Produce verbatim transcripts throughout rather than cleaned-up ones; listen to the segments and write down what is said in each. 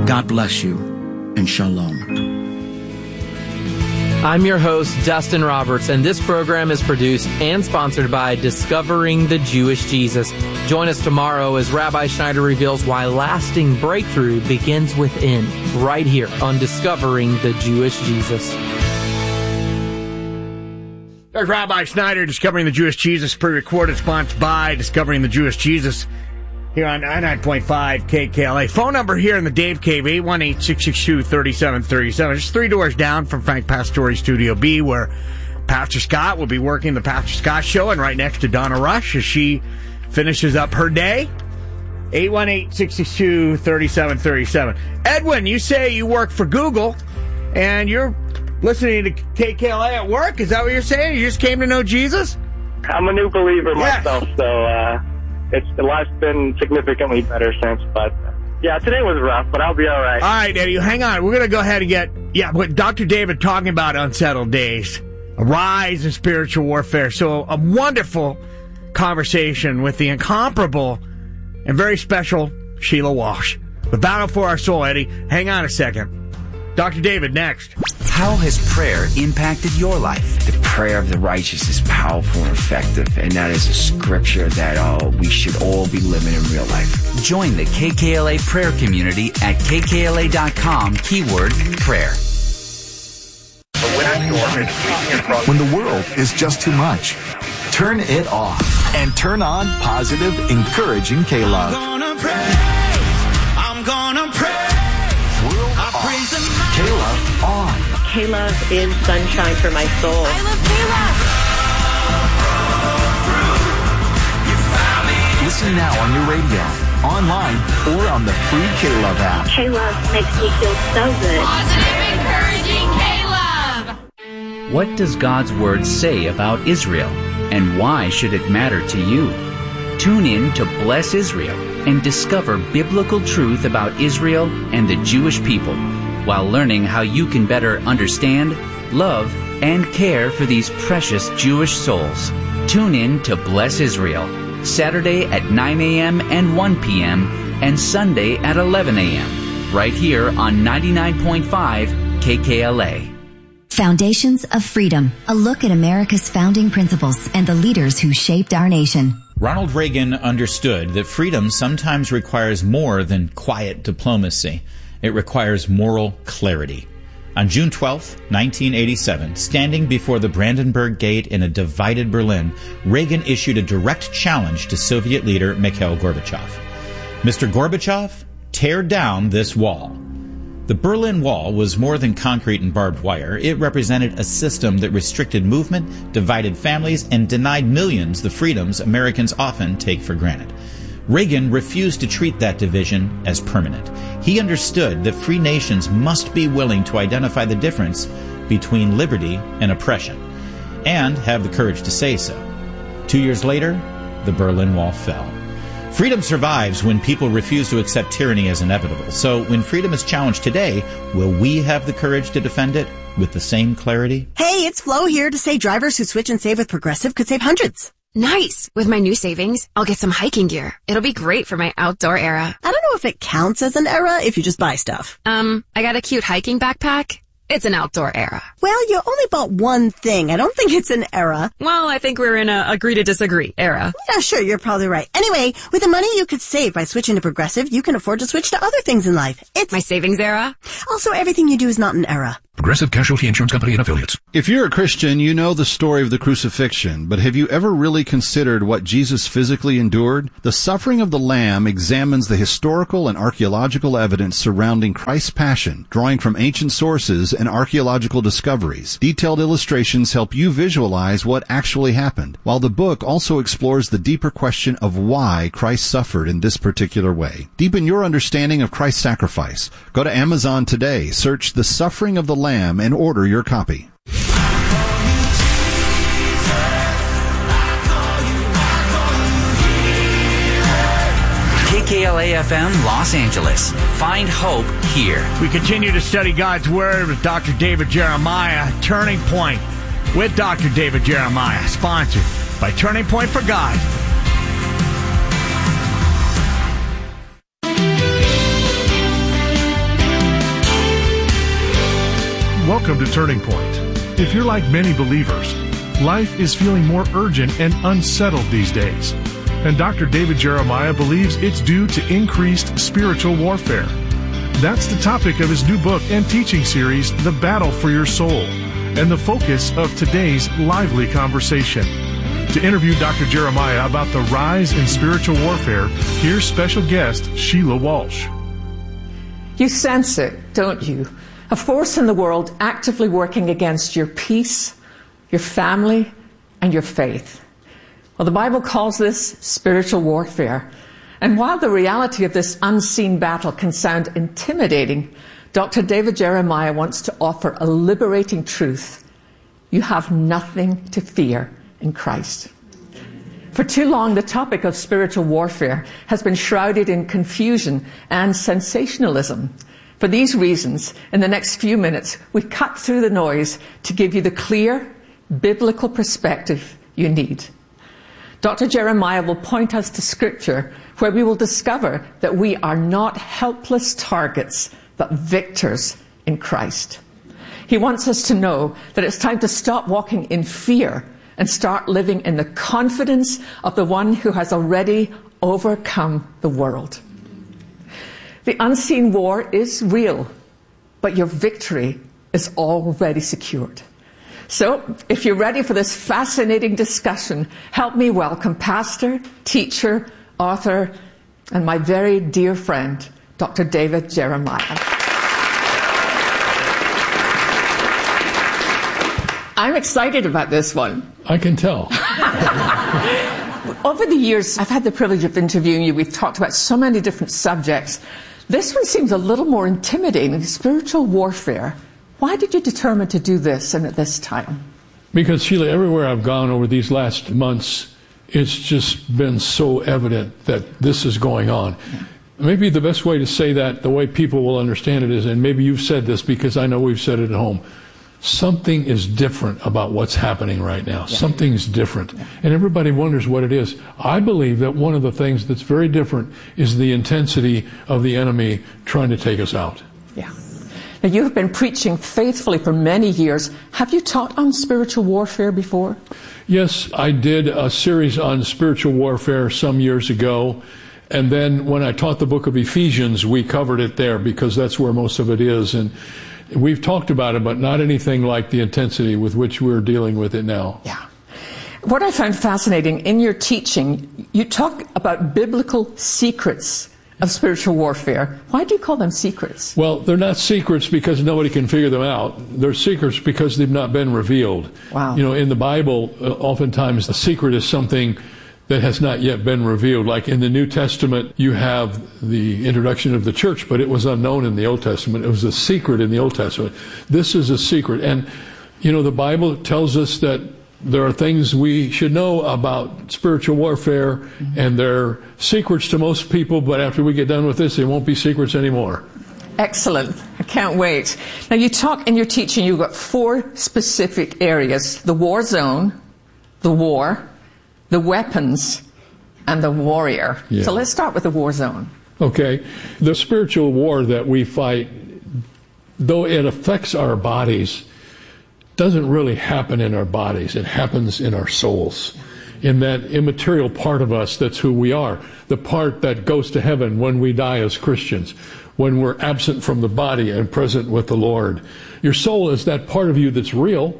God bless you, and shalom. I'm your host, Dustin Roberts, and this program is produced and sponsored by Discovering the Jewish Jesus. Join us tomorrow as Rabbi Schneider reveals why lasting breakthrough begins within, right here on Discovering the Jewish Jesus. There's Rabbi Schneider, Discovering the Jewish Jesus, pre-recorded, sponsored by Discovering the Jewish Jesus, here on ninety-nine point five K K L A. Phone number here in the Dave Cave, eight one eight, six six two, three seven three seven. Just three doors down from Frank Pastore Studio B, where Pastor Scott will be working the Pastor Scott Show, and right next to Donna Rush as she finishes up her day. eight one eight, six six two, three seven three seven. Edwin, you say you work for Google, and you're listening to K K L A at work? Is that what you're saying? You just came to know Jesus? I'm a new believer yeah. myself, so uh, it's life's been significantly better since. But yeah, today was rough, but I'll be all right. All right, Eddie, hang on. We're going to go ahead and get, yeah, what Doctor David talking about unsettled days, a rise in spiritual warfare. So a wonderful conversation with the incomparable and very special Sheila Walsh. The battle for our soul, Eddie. Hang on a second. Doctor David, next. How has prayer impacted your life? The prayer of the righteous is powerful and effective, and that is a scripture that uh, we should all be living in real life. Join the K K L A prayer community at K K L A dot com, keyword prayer. When the world is just too much, turn it off and turn on positive, encouraging K-Love. I'm gonna pray. I'm gonna pray. K-Love on. K-Love is sunshine for my soul. I love K-Love. Listen now on your radio, online, or on the free K-Love app. K-Love makes me feel so good. Positive, encouraging K-Love. What does God's Word say about Israel, and why should it matter to you? Tune in to Bless Israel and discover biblical truth about Israel and the Jewish people, while learning how you can better understand, love, and care for these precious Jewish souls. Tune in to Bless Israel, Saturday at nine a.m. and one p.m. and Sunday at eleven a.m. right here on ninety-nine point five K K L A. Foundations of Freedom, a look at America's founding principles and the leaders who shaped our nation. Ronald Reagan understood that freedom sometimes requires more than quiet diplomacy. It requires moral clarity. On June twelfth, nineteen eighty-seven, standing before the Brandenburg Gate in a divided Berlin, Reagan issued a direct challenge to Soviet leader Mikhail Gorbachev. Mister Gorbachev, tear down this wall. The Berlin Wall was more than concrete and barbed wire. It represented a system that restricted movement, divided families, and denied millions the freedoms Americans often take for granted. Reagan refused to treat that division as permanent. He understood that free nations must be willing to identify the difference between liberty and oppression, and have the courage to say so. Two years later, the Berlin Wall fell. Freedom survives when people refuse to accept tyranny as inevitable. So when freedom is challenged today, will we have the courage to defend it with the same clarity? Hey, it's Flo here to say drivers who switch and save with Progressive could save hundreds. Nice! With my new savings, I'll get some hiking gear. It'll be great for my outdoor era. I don't know if it counts as an era if you just buy stuff. Um, I got a cute hiking backpack. It's an outdoor era. Well, you only bought one thing. I don't think it's an era. Well, I think we're in a agree to disagree era. Yeah, sure, you're probably right. Anyway, with the money you could save by switching to Progressive, you can afford to switch to other things in life. It's my savings era. Also, everything you do is not an era. Progressive Casualty Insurance Company and Affiliates. If you're a Christian, you know the story of the crucifixion, but have you ever really considered what Jesus physically endured? The Suffering of the Lamb examines the historical and archaeological evidence surrounding Christ's passion, drawing from ancient sources and archaeological discoveries. Detailed illustrations help you visualize what actually happened, while the book also explores the deeper question of why Christ suffered in this particular way. Deepen your understanding of Christ's sacrifice. Go to Amazon today, search The Suffering of the Lamb, and order your copy. K K L A F M Los Angeles. Find hope here. We continue to study God's Word with Doctor David Jeremiah. Turning Point with Doctor David Jeremiah. Sponsored by Turning Point for God. Welcome to Turning Point. If you're like many believers, life is feeling more urgent and unsettled these days. And Doctor David Jeremiah believes it's due to increased spiritual warfare. That's the topic of his new book and teaching series, The Battle for Your Soul, and the focus of today's lively conversation. To interview Doctor Jeremiah about the rise in spiritual warfare, here's special guest Sheila Walsh. You sense it, don't you? A force in the world actively working against your peace, your family, and your faith. Well, the Bible calls this spiritual warfare. And while the reality of this unseen battle can sound intimidating, Doctor David Jeremiah wants to offer a liberating truth. You have nothing to fear in Christ. For too long, the topic of spiritual warfare has been shrouded in confusion and sensationalism. For these reasons, in the next few minutes, we cut through the noise to give you the clear, biblical perspective you need. Doctor Jeremiah will point us to Scripture, where we will discover that we are not helpless targets, but victors in Christ. He wants us to know that it's time to stop walking in fear and start living in the confidence of the one who has already overcome the world. The unseen war is real, but your victory is already secured. So, if you're ready for this fascinating discussion, help me welcome pastor, teacher, author, and my very dear friend, Doctor David Jeremiah. I'm excited about this one. I can tell. Over the years, I've had the privilege of interviewing you. We've talked about so many different subjects. This one seems a little more intimidating, spiritual warfare. Why did you determine to do this and at this time? Because, Sheila, everywhere I've gone over these last months, it's just been so evident that this is going on. Yeah. Maybe the best way to say that, the way people will understand it is, and maybe you've said this because I know we've said it at home, something is different about what's happening right now. Yeah. Something's different. Yeah. And everybody wonders what it is. I believe that one of the things that's very different is the intensity of the enemy trying to take us out. Yeah. Now, you have been preaching faithfully for many years. Have you taught on spiritual warfare before? Yes, I did a series on spiritual warfare some years ago. And then when I taught the book of Ephesians, we covered it there because that's where most of it is. And we've talked about it, but not anything like the intensity with which we're dealing with it now. Yeah. What I found fascinating in your teaching, you talk about biblical secrets of spiritual warfare. Why do you call them secrets? Well, they're not secrets because nobody can figure them out. They're secrets because they've not been revealed. Wow. You know, in the Bible, uh, oftentimes a secret is something that has not yet been revealed. Like in the New Testament, you have the introduction of the church, but it was unknown in the Old Testament. It was a secret in the Old Testament. This is a secret. And, you know, the Bible tells us that there are things we should know about spiritual warfare, mm-hmm. and they're secrets to most people, but after we get done with this, they won't be secrets anymore. Excellent. I can't wait. Now, you talk in your teaching, you've got four specific areas: the war zone, the war, the weapons, and the warrior. Yeah. So let's start with the war zone. Okay. The spiritual war that we fight, though it affects our bodies, doesn't really happen in our bodies. It happens in our souls, in that immaterial part of us that's who we are, the part that goes to heaven when we die as Christians, when we're absent from the body and present with the Lord. Your soul is that part of you that's real,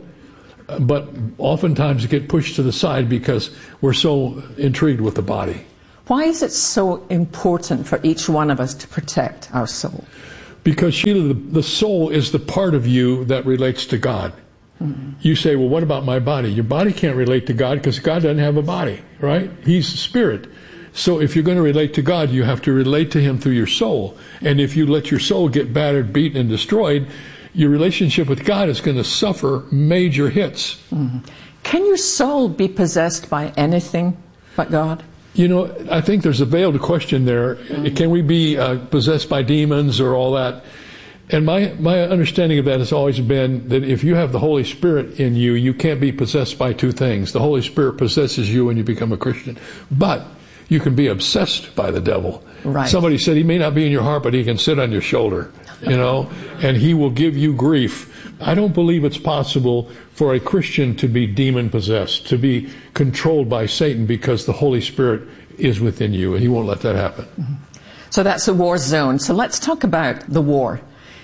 but oftentimes get pushed to the side because we're so intrigued with the body. Why is it so important for each one of us to protect our soul? Because, Sheila, the, the soul is the part of you that relates to God. Mm-hmm. You say, well, what about my body? Your body can't relate to God because God doesn't have a body, right? He's a spirit. So if you're going to relate to God, you have to relate to Him through your soul. And if you let your soul get battered, beaten, and destroyed, your relationship with God is going to suffer major hits. Mm-hmm. Can your soul be possessed by anything but God? You know, I think there's a veiled question there. Mm-hmm. Can we be uh, possessed by demons or all that? And my, my understanding of that has always been that if you have the Holy Spirit in you, you can't be possessed by two things. The Holy Spirit possesses you when you become a Christian. But you can be obsessed by the devil. Right. Somebody said he may not be in your heart, but he can sit on your shoulder. you know, and he will give you grief. I don't believe it's possible for a Christian to be demon-possessed, to be controlled by Satan, because the Holy Spirit is within you, and he won't let that happen. Mm-hmm. So that's the war zone. So let's talk about the war.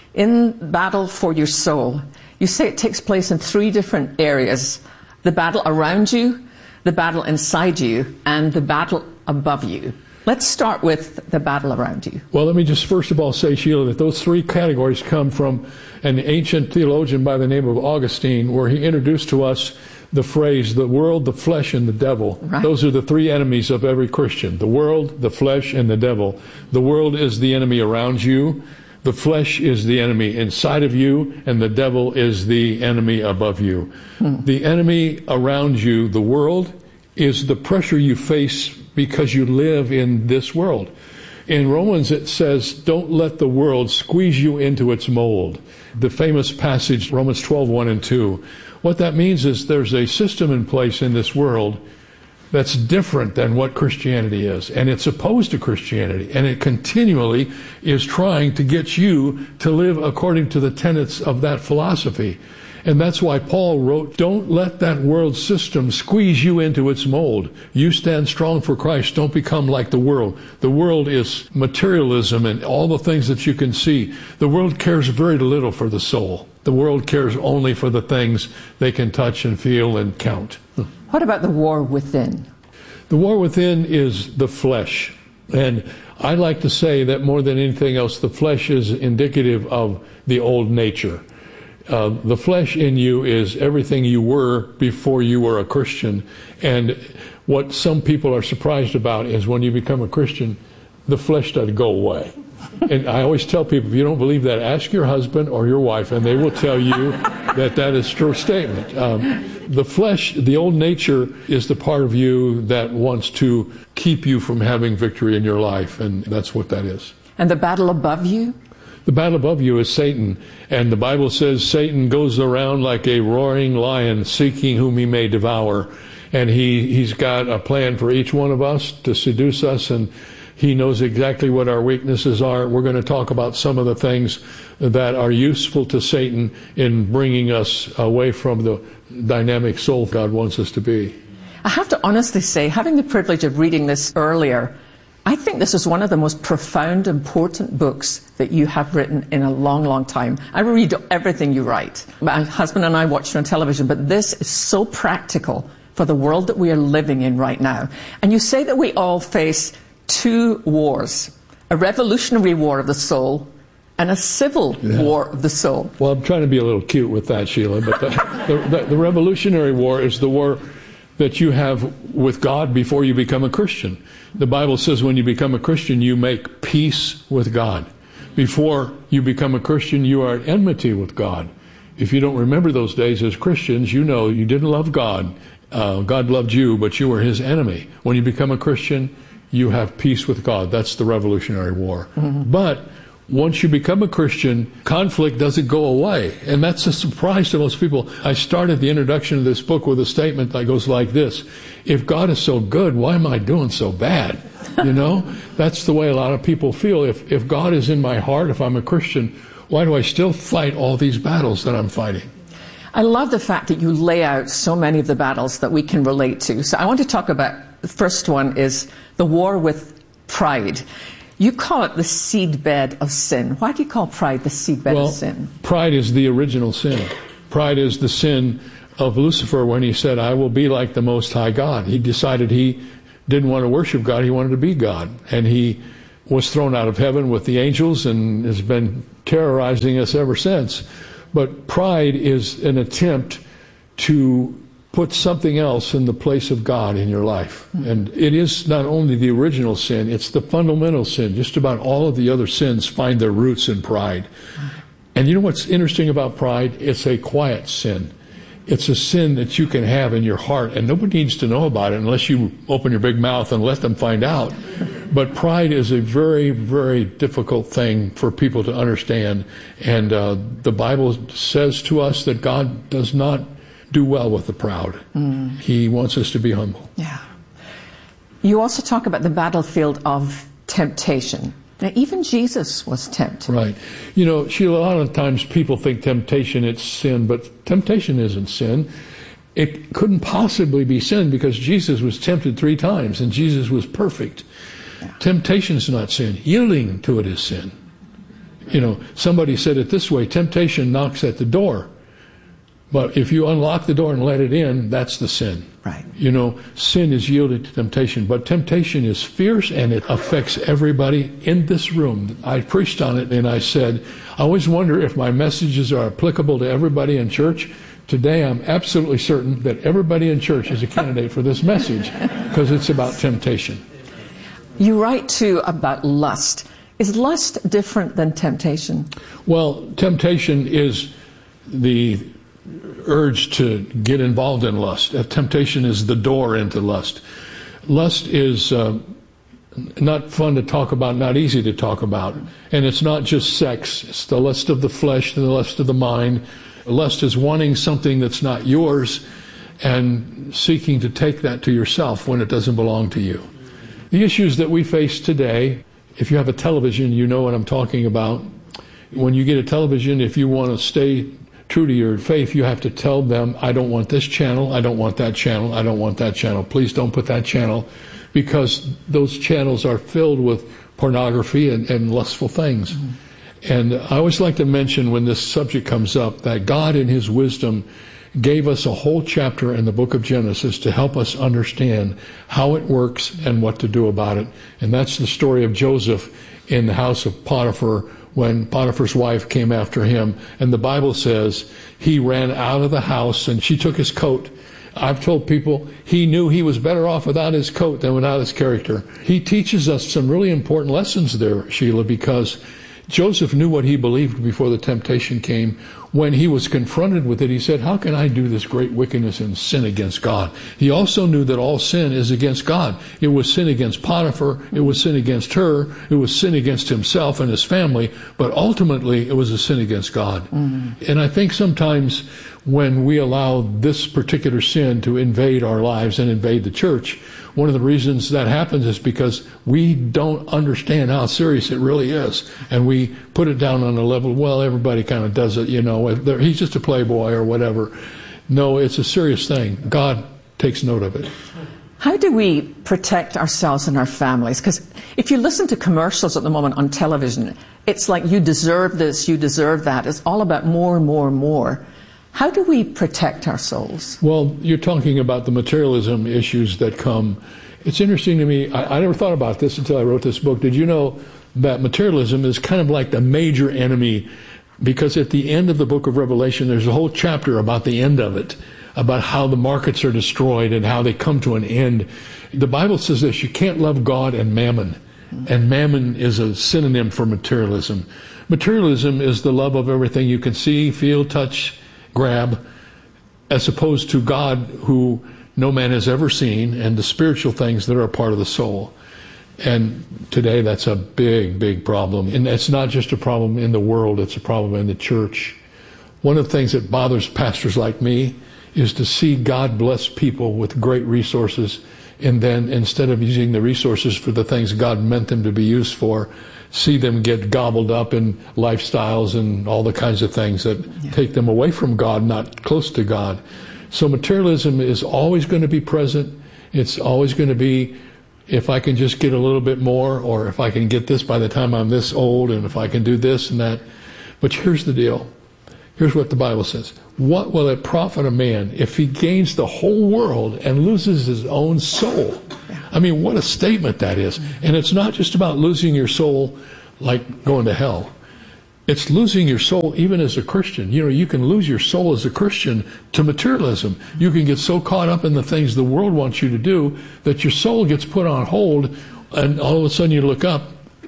In battle for your soul, you say it takes place in three different areas. The battle around you, the battle inside you, and the battle above you. Let's start with the battle around you. Well, let me just first of all say, Sheila, that those three categories come from an ancient theologian by the name of Augustine, where he introduced to us the phrase, the world, the flesh, and the devil. Right. Those are the three enemies of every Christian. The world, the flesh, and the devil. The world is the enemy around you. The flesh is the enemy inside of you, and the devil is the enemy above you. Hmm. The enemy around you, the world, is the pressure you face because you live in this world. In Romans it says, don't let the world squeeze you into its mold. The famous passage, Romans twelve, one and two. What that means is there's a system in place in this world that's different than what Christianity is. And it's opposed to Christianity. And it continually is trying to get you to live according to the tenets of that philosophy. And that's why Paul wrote, don't let that world system squeeze you into its mold. You stand strong for Christ. Don't become like the world. The world is materialism and all the things that you can see. The world cares very little for the soul. The world cares only for the things they can touch and feel and count. What about the war within? The war within is the flesh. And I like to say that more than anything else, the flesh is indicative of the old nature. Uh, the flesh in you is everything you were before you were a Christian. And what some people are surprised about is when you become a Christian, the flesh doesn't go away. And I always tell people, if you don't believe that, ask your husband or your wife, and they will tell you that that is a true statement. Um, the flesh, the old nature, is the part of you that wants to keep you from having victory in your life, and that's what that is. And the battle above you? The battle above you is Satan, and the Bible says Satan goes around like a roaring lion seeking whom he may devour, and he, he's got a plan for each one of us to seduce us, and he knows exactly what our weaknesses are. We're going to talk about some of the things that are useful to Satan in bringing us away from the dynamic soul God wants us to be. I have to honestly say, having the privilege of reading this earlier, I think this is one of the most profound, important books that you have written in a long, long time. I read everything you write. My husband and I watch it on television, but this is so practical for the world that we are living in right now. And you say that we all face two wars, a revolutionary war of the soul and a civil yeah. war of the soul. Well, I'm trying to be a little cute with that, Sheila, but the, the, the, the revolutionary war is the war that you have with God before you become a Christian. The Bible says when you become a Christian, you make peace with God. Before you become a Christian, you are at enmity with God. If you don't remember those days as Christians, you know you didn't love God. Uh, God loved you, but you were his enemy. When you become a Christian, you have peace with God. That's the Revolutionary War. Mm-hmm. But once you become a Christian, conflict doesn't go away. And that's a surprise to most people. I started the introduction of this book with a statement that goes like this: if God is so good, why am I doing so bad? You know, that's the way a lot of people feel. If, if God is in my heart, if I'm a Christian, why do I still fight all these battles that I'm fighting? I love the fact that you lay out so many of the battles that we can relate to. So I want to talk about, the first one is the war with pride. You call it the seedbed of sin. Why do you call pride the seedbed well, of sin? Pride is the original sin. Pride is the sin of Lucifer when he said, I will be like the Most High God. He decided he didn't want to worship God, he wanted to be God. And he was thrown out of heaven with the angels and has been terrorizing us ever since. But pride is an attempt to put something else in the place of God in your life. Mm-hmm. And it is not only the original sin, it's the fundamental sin. Just about all of the other sins find their roots in pride. Mm-hmm. And you know what's interesting about pride? It's a quiet sin. It's a sin that you can have in your heart, and nobody needs to know about it unless you open your big mouth and let them find out. But pride is a very, very difficult thing for people to understand. And uh, the Bible says to us that God does not do well with the proud. Mm. He wants us to be humble. Yeah. You also talk about the battlefield of temptation. Now, even Jesus was tempted. Right. You know, Sheila, a lot of times people think temptation, it's sin, but temptation isn't sin. It couldn't possibly be sin because Jesus was tempted three times and Jesus was perfect. Yeah. Temptation is not sin. Yielding to it is sin. You know, somebody said it this way, temptation knocks at the door. But if you unlock the door and let it in, that's the sin. Right. You know, sin is yielded to temptation. But temptation is fierce and it affects everybody in this room. I preached on it and I said, I always wonder if my messages are applicable to everybody in church. Today I'm absolutely certain that everybody in church is a candidate for this message because it's about temptation. You write too about lust. Is lust different than temptation? Well, temptation is the urge to get involved in lust. Uh, temptation is the door into lust. Lust is uh, not fun to talk about, not easy to talk about. And it's not just sex. It's the lust of the flesh and the lust of the mind. Lust is wanting something that's not yours and seeking to take that to yourself when it doesn't belong to you. The issues that we face today, if you have a television, you know what I'm talking about. When you get a television, if you want to stay true to your faith, you have to tell them, I don't want this channel, I don't want that channel, I don't want that channel. Please don't put that channel, because those channels are filled with pornography and, and lustful things. Mm-hmm. And I always like to mention when this subject comes up that God in His wisdom gave us a whole chapter in the book of Genesis to help us understand how it works and what to do about it. And that's the story of Joseph in the house of Potiphar when Potiphar's wife came after him. And the Bible says he ran out of the house and she took his coat. I've told people he knew he was better off without his coat than without his character. He teaches us some really important lessons there, Sheila, because Joseph knew what he believed before the temptation came. When he was confronted with it, he said, how can I do this great wickedness and sin against God? He also knew that all sin is against God. It was sin against Potiphar. It was sin against her. It was sin against himself and his family. But ultimately, it was a sin against God. Mm-hmm. And I think sometimes when we allow this particular sin to invade our lives and invade the church, one of the reasons that happens is because we don't understand how serious it really is. And we put it down on a level, well, everybody kind of does it, you know, he's just a playboy or whatever. No, it's a serious thing. God takes note of it. How do we protect ourselves and our families? Because if you listen to commercials at the moment on television, it's like you deserve this, you deserve that. It's all about more and more and more. How do we protect our souls? Well, you're talking about the materialism issues that come. It's interesting to me. I, I never thought about this until I wrote this book. Did you know that materialism is kind of like the major enemy? Because at the end of the book of Revelation, there's a whole chapter about the end of it, about how the markets are destroyed and how they come to an end. The Bible says this, you can't love God and mammon. And mammon is a synonym for materialism. Materialism is the love of everything you can see, feel, touch, grab, as opposed to God, who no man has ever seen, and the spiritual things that are a part of the soul. And today that's a big, big problem. And it's not just a problem in the world, it's a problem in the church. One of the things that bothers pastors like me is to see God bless people with great resources, and then instead of using the resources for the things God meant them to be used for, see them get gobbled up in lifestyles and all the kinds of things that yeah. take them away from God, not close to God. So materialism is always going to be present. It's always going to be, if I can just get a little bit more, or if I can get this by the time I'm this old, and if I can do this and that. But here's the deal. Here's what the Bible says. What will it profit a man if he gains the whole world and loses his own soul? I mean, what a statement that is. And it's not just about losing your soul like going to hell. It's losing your soul even as a Christian. You know, you can lose your soul as a Christian to materialism. You can get so caught up in the things the world wants you to do that your soul gets put on hold, and all of a sudden you look up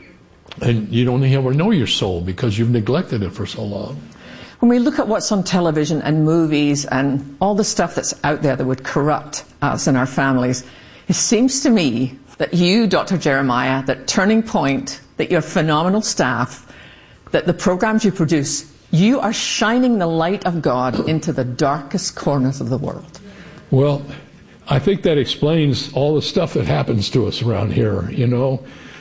and you don't ever know your soul because you've neglected it for so long. When we look at what's on television and movies and all the stuff that's out there that would corrupt us and our families, it seems to me that you, Doctor Jeremiah, that Turning Point, that your phenomenal staff, that the programs you produce, you are shining the light of God into the darkest corners of the world. Well, I think that explains all the stuff that happens to us around here, you know.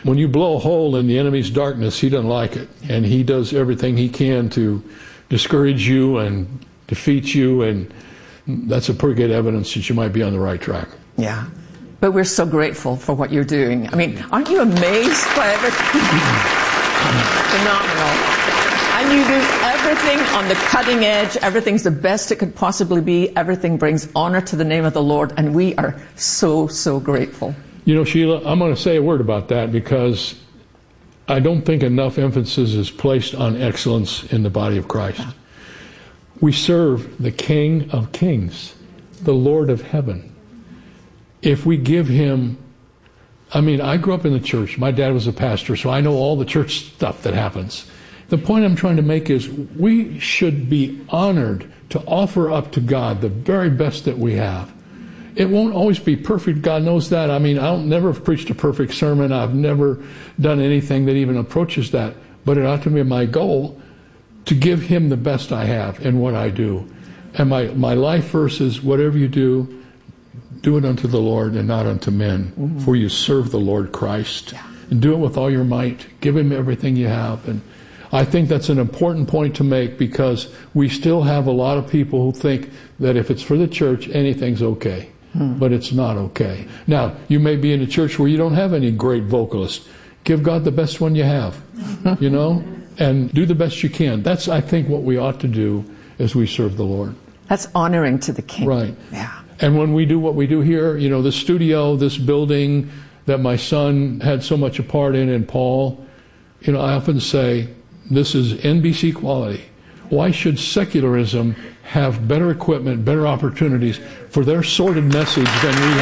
When you blow a hole in the enemy's darkness, he doesn't like it. And he does everything he can to discourage you and defeat you. And that's a pretty good evidence that you might be on the right track. Yeah. But we're so grateful for what you're doing. I mean, aren't you amazed by everything? Phenomenal. And you do everything on the cutting edge. Everything's the best it could possibly be. Everything brings honor to the name of the Lord. And we are so, so grateful. You know, Sheila, I'm going to say a word about that because I don't think enough emphasis is placed on excellence in the body of Christ. We serve the King of Kings, the Lord of Heaven. If we give him, I mean, I grew up in the church. My dad was a pastor, so I know all the church stuff that happens. The point I'm trying to make is we should be honored to offer up to God the very best that we have. It won't always be perfect. God knows that. I mean, I'll never have preached a perfect sermon. I've never done anything that even approaches that. But it ought to be my goal to give him the best I have in what I do. And my, my life verse is, whatever you do, do it unto the Lord and not unto men. Mm-hmm. For you serve the Lord Christ. Yeah. And do it with all your might. Give him everything you have. And I think that's an important point to make because we still have a lot of people who think that if it's for the church, anything's okay. Hmm. But it's not okay. Now, you may be in a church where you don't have any great vocalists. Give God the best one you have, you know, and do the best you can. That's, I think, what we ought to do as we serve the Lord. That's honoring to the King. Right. Yeah. And when we do what we do here, you know, the studio, this building that my son had so much a part in, and Paul, you know, I often say, this is N B C quality. Why should secularism have better equipment, better opportunities for their sordid message than we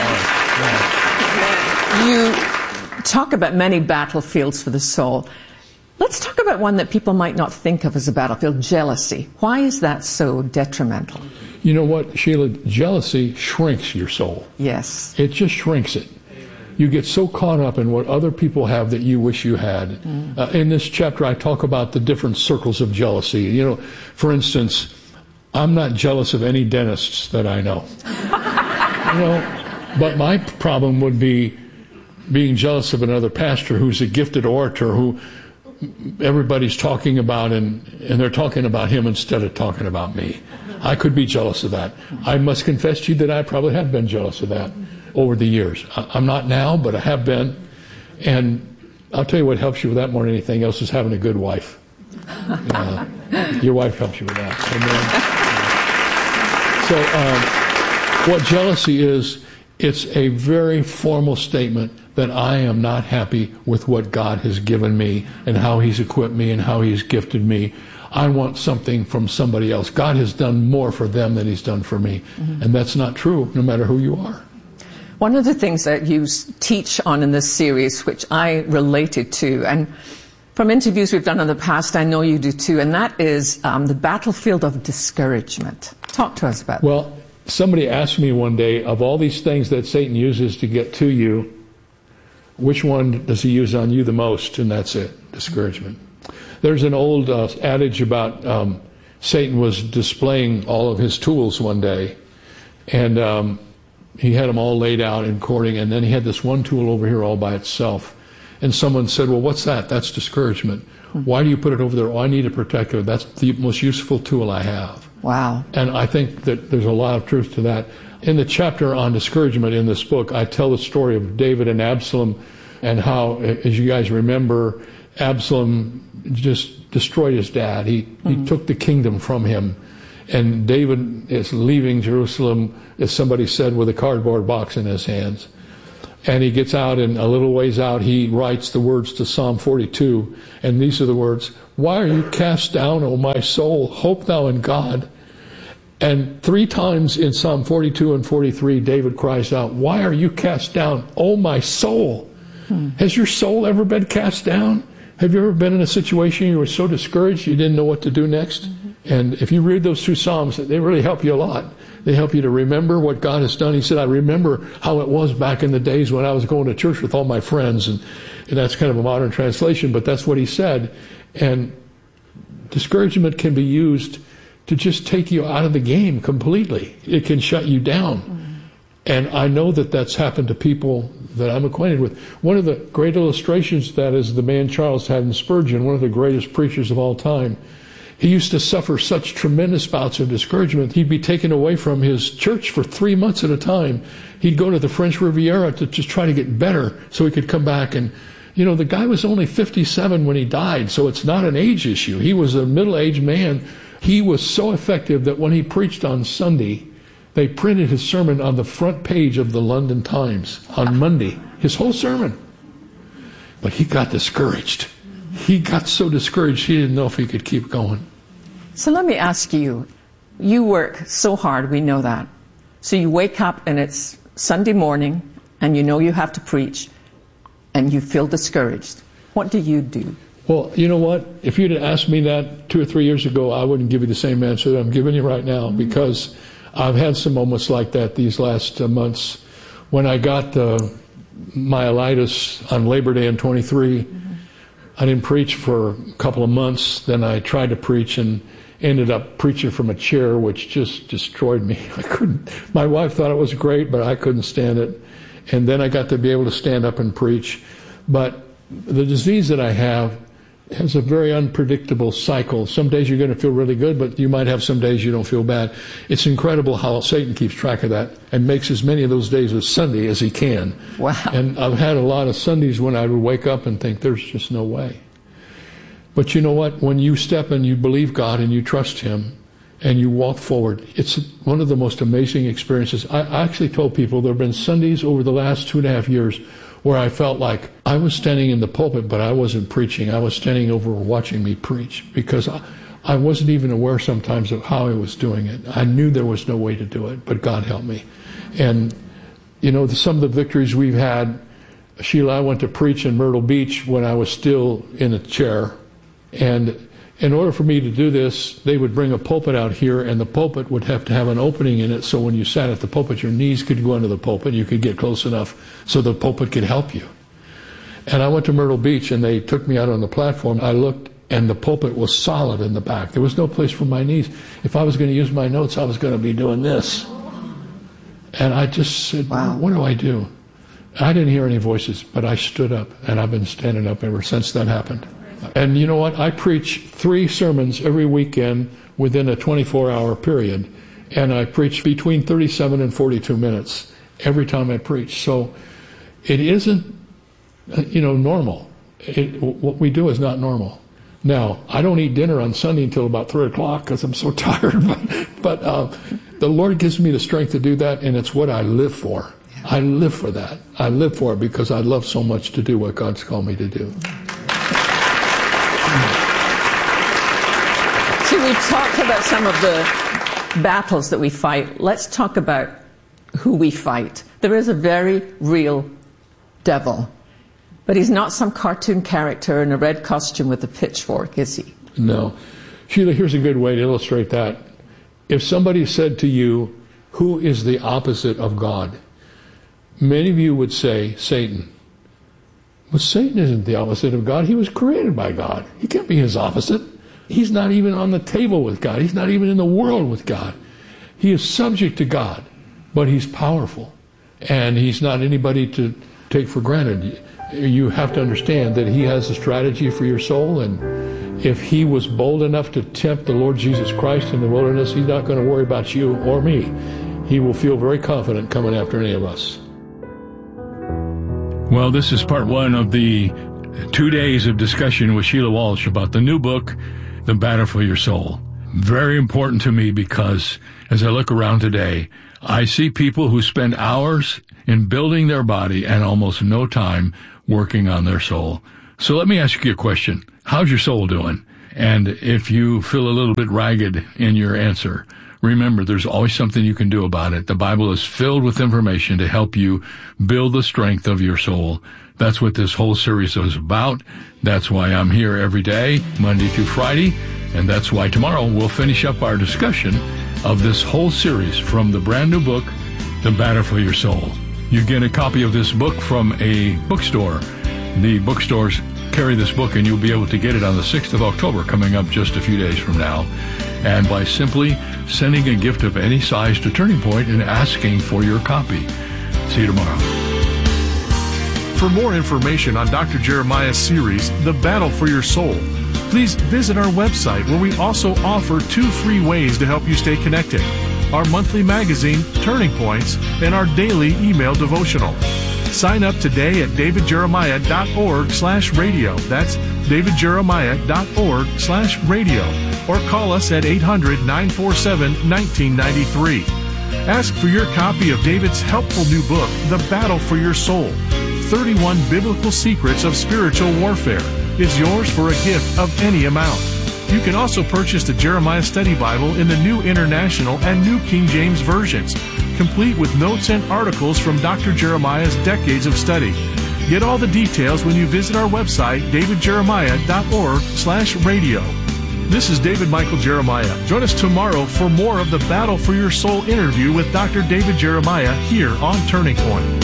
have? Amen. You talk about many battlefields for the soul. Let's talk about one that people might not think of as a battlefield, jealousy. Why is that so detrimental? You know what, Sheila? Jealousy shrinks your soul. Yes. It just shrinks it. You get so caught up in what other people have that you wish you had. Mm. Uh, in this chapter, I talk about the different circles of jealousy. You know, for instance, I'm not jealous of any dentists that I know. You know, but my problem would be being jealous of another pastor who's a gifted orator who everybody's talking about, and, and they're talking about him instead of talking about me. I could be jealous of that. I must confess to you that I probably have been jealous of that over the years. I'm not now, but I have been. And I'll tell you what helps you with that more than anything else is having a good wife. Uh, your wife helps you with that. So um, what jealousy is, it's a very formal statement that I am not happy with what God has given me and how he's equipped me and how he's gifted me. I want something from somebody else. God has done more for them than he's done for me. Mm-hmm. And that's not true, no matter who you are. One of the things that you teach on in this series, which I related to, and from interviews we've done in the past, I know you do too, and that is um, the battlefield of discouragement. Talk to us about that. Well, somebody asked me one day, of all these things that Satan uses to get to you, which one does he use on you the most? And that's it, discouragement. There's an old uh, adage about um, Satan was displaying all of his tools one day, and um, he had them all laid out and courting, and then he had this one tool over here all by itself. And someone said, well, what's that? That's discouragement. Why do you put it over there? Oh, I need a protector. That's the most useful tool I have. Wow. And I think that there's a lot of truth to that. In the chapter on discouragement in this book, I tell the story of David and Absalom and how, as you guys remember, Absalom just destroyed his dad. He, mm-hmm. he took the kingdom from him. And David is leaving Jerusalem, as somebody said, with a cardboard box in his hands. And he gets out, and a little ways out, he writes the words to Psalm forty-two. And these are the words, why are you cast down, O my soul? Hope thou in God. And three times in Psalm forty-two and forty-three, David cries out, why are you cast down, O my soul? Hmm. Has your soul ever been cast down? Have you ever been in a situation you were so discouraged you didn't know what to do next? Mm-hmm. And if you read those two Psalms, they really help you a lot. They help you to remember what God has done. He said, I remember how it was back in the days when I was going to church with all my friends. And, and that's kind of a modern translation, but that's what he said. And discouragement can be used to just take you out of the game completely. It can shut you down. Mm-hmm. And I know that that's happened to people that I'm acquainted with. One of the great illustrations of that is the man Charles Haddon Spurgeon, one of the greatest preachers of all time. He used to suffer such tremendous bouts of discouragement. He'd be taken away from his church for three months at a time. He'd go to the French Riviera to just try to get better so he could come back. And, you know, the guy was only fifty-seven when he died, so it's not an age issue. He was a middle-aged man. He was so effective that when he preached on Sunday, they printed his sermon on the front page of the London Times on Monday, his whole sermon. But he got discouraged. He got so discouraged he didn't know if he could keep going. So let me ask you, you work so hard, we know that. So you wake up and it's Sunday morning and you know you have to preach and you feel discouraged. What do you do? Well, you know what? If you'd asked me that two or three years ago, I wouldn't give you the same answer that I'm giving you right now, mm-hmm. because I've had some moments like that these last uh, months. When I got uh, myelitis on Labor Day in twenty-three, mm-hmm. I didn't preach for a couple of months. Then I tried to preach and ended up preaching from a chair, which just destroyed me. I couldn't. My wife thought it was great, but I couldn't stand it. And then I got to be able to stand up and preach. But the disease that I have has a very unpredictable cycle. Some days you're going to feel really good, but you might have some days you don't feel bad. It's incredible how Satan keeps track of that and makes as many of those days as Sunday as he can. Wow. And I've had a lot of Sundays when I would wake up and think, there's just no way. But you know what? When you step and you believe God and you trust Him and you walk forward, it's one of the most amazing experiences. I actually told people there have been Sundays over the last two and a half years where I felt like I was standing in the pulpit, but I wasn't preaching. I was standing over watching me preach because I, I wasn't even aware sometimes of how I was doing it. I knew there was no way to do it, but God helped me. And, you know, the, some of the victories we've had, Sheila, I went to preach in Myrtle Beach when I was still in a chair. And in order for me to do this, they would bring a pulpit out here, and the pulpit would have to have an opening in it, so when you sat at the pulpit, your knees could go under the pulpit, and you could get close enough so the pulpit could help you. And I went to Myrtle Beach, and they took me out on the platform. I looked, and the pulpit was solid in the back. There was no place for my knees. If I was going to use my notes, I was going to be doing this. And I just said, wow, what do I do? I didn't hear any voices, but I stood up, and I've been standing up ever since that happened. And you know what? I preach three sermons every weekend within a twenty-four hour period. And I preach between thirty-seven and forty-two minutes every time I preach. So it isn't, you know, normal. It, what we do is not normal. Now, I don't eat dinner on Sunday until about three o'clock because I'm so tired. But, but uh, the Lord gives me the strength to do that, and it's what I live for. I live for that. I live for it because I love so much to do what God's called me to do. See, we talked about some of the battles that we fight. Let's talk about who we fight. There is a very real devil, but he's not some cartoon character in a red costume with a pitchfork, is he? No. Sheila, here's a good way to illustrate that. If somebody said to you, who is the opposite of God? Many of you would say, Satan. But Satan isn't the opposite of God. He was created by God. He can't be his opposite. He's not even on the table with God. He's not even in the world with God. He is subject to God, but he's powerful. And he's not anybody to take for granted. You have to understand that he has a strategy for your soul, and if he was bold enough to tempt the Lord Jesus Christ in the wilderness, he's not going to worry about you or me. He will feel very confident coming after any of us. Well, this is part one of the two days of discussion with Sheila Walsh about the new book, The Battle for Your Soul. Very important to me because as I look around today, I see people who spend hours in building their body and almost no time working on their soul. So let me ask you a question. How's your soul doing? And if you feel a little bit ragged in your answer, remember, there's always something you can do about it. The Bible is filled with information to help you build the strength of your soul. That's what this whole series is about. That's why I'm here every day, Monday through Friday. And that's why tomorrow we'll finish up our discussion of this whole series from the brand new book, The Battle for Your Soul. You get a copy of this book from a bookstore. The bookstores carry this book, and you'll be able to get it on the sixth of October, coming up just a few days from now. and by simply sending a gift of any size to Turning Point and asking for your copy. See you tomorrow. For more information on Doctor Jeremiah's series, The Battle for Your Soul, please visit our website, where we also offer two free ways to help you stay connected: our monthly magazine, Turning Points, and our daily email devotional. Sign up today at davidjeremiah.org slash radio. That's davidjeremiah.org slash radio. Or call us at eight hundred, nine four seven, one nine nine three. Ask for your copy of David's helpful new book, The Battle for Your Soul, thirty-one Biblical Secrets of Spiritual Warfare. It's yours for a gift of any amount. You can also purchase the Jeremiah Study Bible in the New International and New King James versions, complete with notes and articles from Doctor Jeremiah's decades of study. Get all the details when you visit our website, davidjeremiah.org slash radio. This is David Michael Jeremiah. Join us tomorrow for more of the Battle for Your Soul interview with Doctor David Jeremiah here on Turning Point.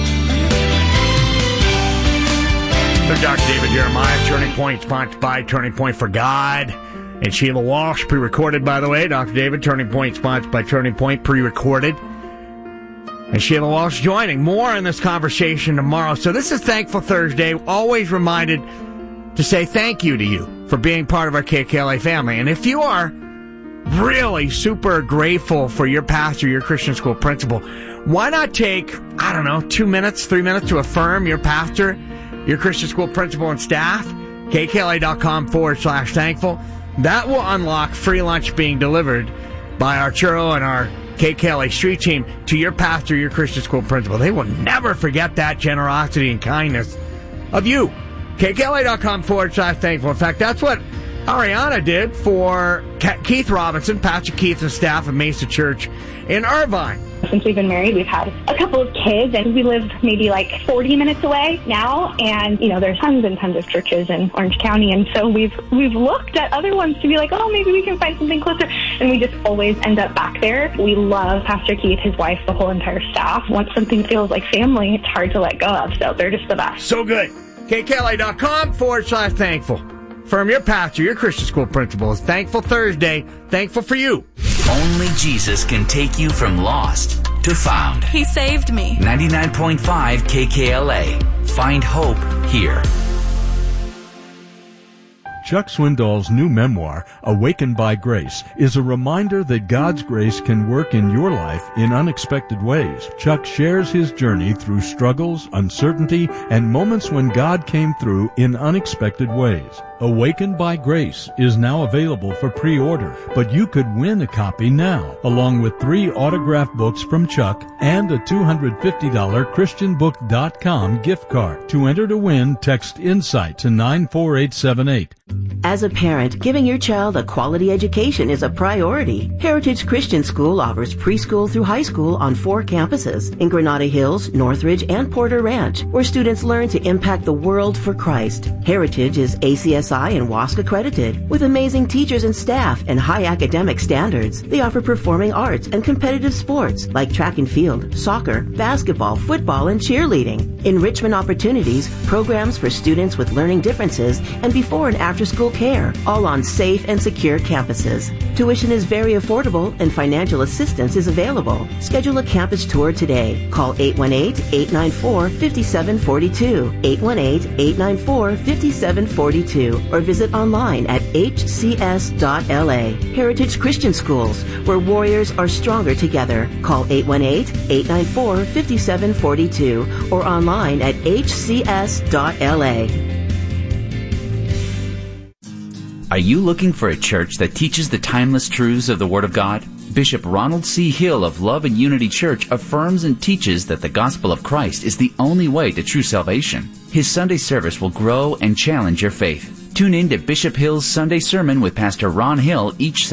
So Doctor David Jeremiah, Turning Point, sponsored by Turning Point for God. And Sheila Walsh, pre-recorded, by the way. Doctor David, Turning Point, sponsored by Turning Point, pre-recorded. And Sheila Walsh joining. More in this conversation tomorrow. So this is Thankful Thursday. Always reminded to say thank you to you for being part of our K K L A family. And if you are really super grateful for your pastor, your Christian school principal, why not take, I don't know, two minutes, three minutes to affirm your pastor, your Christian school principal and staff, kkla.com forward slash thankful. That will unlock free lunch being delivered by our churro and our K K L A street team to your pastor, your Christian school principal. They will never forget that generosity and kindness of you. kkla.com forward slash thankful. In fact, that's what Ariana did for Keith Robinson, Pastor Keith and staff of Mesa Church in Irvine. Since we've been married, we've had a couple of kids, and we live maybe like forty minutes away now. And, you know, there's tons and tons of churches in Orange County. And so we've we've looked at other ones to be like, oh, maybe we can find something closer. And we just always end up back there. We love Pastor Keith, his wife, the whole entire staff. Once something feels like family, it's hard to let go of. So they're just the best. So good. kkla.com forward slash thankful. From your pastor, your Christian school principal, is Thankful Thursday. Thankful for you. Only Jesus can take you from lost to found. He saved me. ninety-nine point five K K L A. Find hope here. Chuck Swindoll's new memoir, Awakened by Grace, is a reminder that God's grace can work in your life in unexpected ways. Chuck shares his journey through struggles, uncertainty, and moments when God came through in unexpected ways. Awakened by Grace is now available for pre-order, but you could win a copy now, along with three autographed books from Chuck and a two hundred fifty dollars Christian Book dot com gift card. To enter to win, text INSIGHT to nine four eight seven eight. As a parent, giving your child a quality education is a priority. Heritage Christian School offers preschool through high school on four campuses in Granada Hills, Northridge, and Porter Ranch, where students learn to impact the world for Christ. Heritage is A C S I and W A S C accredited, with amazing teachers and staff and high academic standards. They offer performing arts and competitive sports like track and field, soccer, basketball, football, and cheerleading. Enrichment opportunities, programs for students with learning differences, and before and after school care, all on safe and secure campuses. Tuition is very affordable and financial assistance is available. Schedule a campus tour today. Call eight one eight, eight nine four, five seven four two, eight one eight, eight nine four, five seven four two, or visit online at h c s dot l a. Heritage Christian Schools, where warriors are stronger together. Call eight one eight, eight nine four, five seven four two or online at h c s dot l a. Are you looking for a church that teaches the timeless truths of the Word of God? Bishop Ronald C. Hill of Love and Unity Church affirms and teaches that the gospel of Christ is the only way to true salvation. His Sunday service will grow and challenge your faith. Tune in to Bishop Hill's Sunday Sermon with Pastor Ron Hill each Sunday.